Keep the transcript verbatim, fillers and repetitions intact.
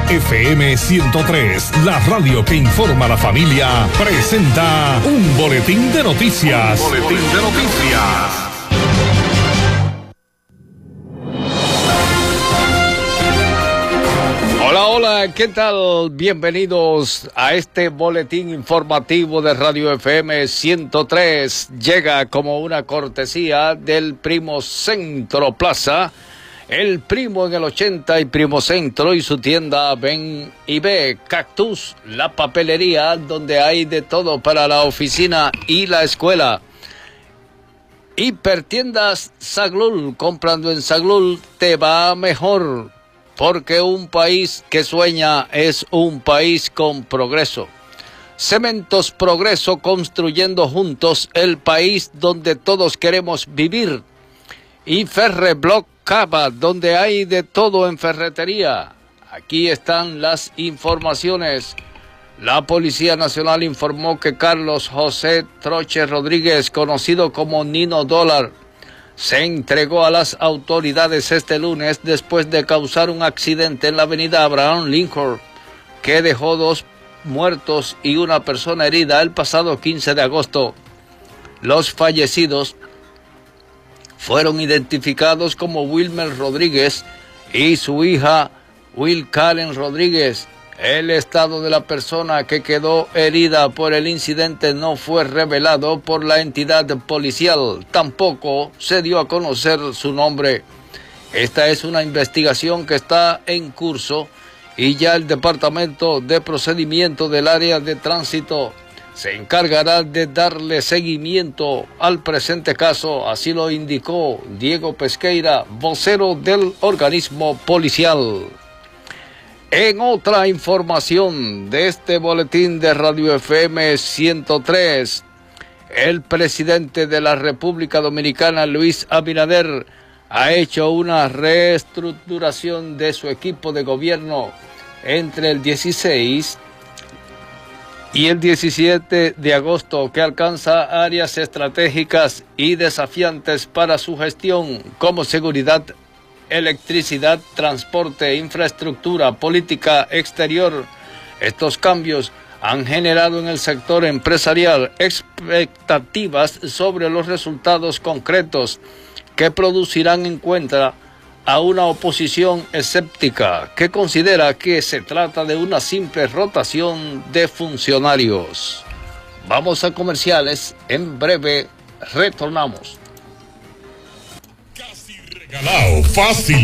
F M ciento tres, la radio que informa a la familia, presenta un boletín de noticias. Un boletín de noticias. Hola, hola, ¿qué tal? Bienvenidos a este boletín informativo de Radio F M ciento tres. Llega como una cortesía del Primo Centro Plaza, el Primo en el ochenta y Primo Centro y su tienda Ven y Ve. Cactus, la papelería donde hay de todo para la oficina y la escuela. Hipertiendas Saglul, comprando en Saglul te va mejor. Porque un país que sueña es un país con progreso. Cementos Progreso, construyendo juntos el país donde todos queremos vivir. Y Ferreblock Cava, donde hay de todo en ferretería. Aquí están las informaciones. La Policía Nacional informó que Carlos José Troche Rodríguez, conocido como Nino Dólar, se entregó a las autoridades este lunes después de causar un accidente en la avenida Abraham Lincoln que dejó dos muertos y una persona herida el pasado quince de agosto. Los fallecidos fueron identificados como Wilmer Rodríguez y su hija Will Karen Rodríguez. El estado de la persona que quedó herida por el incidente no fue revelado por la entidad policial. Tampoco se dio a conocer su nombre. Esta es una investigación que está en curso y ya el Departamento de Procedimiento del Área de Tránsito se encargará de darle seguimiento al presente caso. Así lo indicó Diego Pesqueira, vocero del organismo policial. En otra información de este boletín de Radio F M ciento tres, el presidente de la República Dominicana, Luis Abinader, ha hecho una reestructuración de su equipo de gobierno entre el dieciséis y el diecisiete de agosto, que alcanza áreas estratégicas y desafiantes para su gestión, como seguridad, electricidad, transporte, infraestructura, política exterior. Estos cambios han generado en el sector empresarial expectativas sobre los resultados concretos que producirán en cuenta a una oposición escéptica que considera que se trata de una simple rotación de funcionarios. Vamos a comerciales, en breve retornamos. Regalado, fácil.